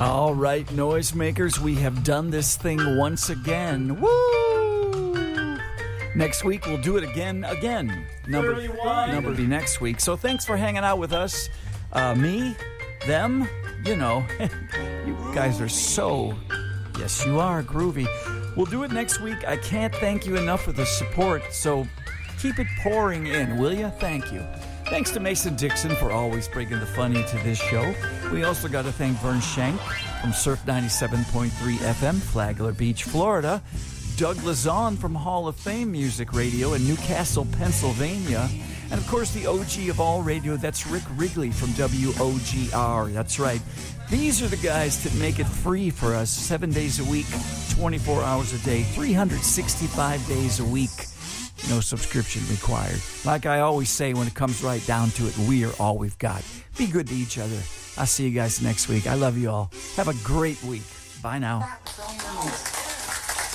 All right, noisemakers, we have done this thing once again. Woo! Next week, we'll do it again. Number will be next week. So thanks for hanging out with us. Me, them, you know, you guys are so, yes, you are groovy. We'll do it next week. I can't thank you enough for the support, so keep it pouring in, will you? Thank you. Thanks to Mason Dixon for always bringing the fun into this show. We also got to thank Vern Schenk from Surf 97.3 FM, Flagler Beach, Florida. Doug Lazon from Hall of Fame Music Radio in Newcastle, Pennsylvania. And, of course, the OG of all radio, that's Rick Wrigley from WOGR. That's right. These are the guys that make it free for us 7 days a week, 24 hours a day, 365 days a week. No subscription required. Like I always say, when it comes right down to it, we are all we've got. Be good to each other. I'll see you guys next week. I love you all. Have a great week. Bye now.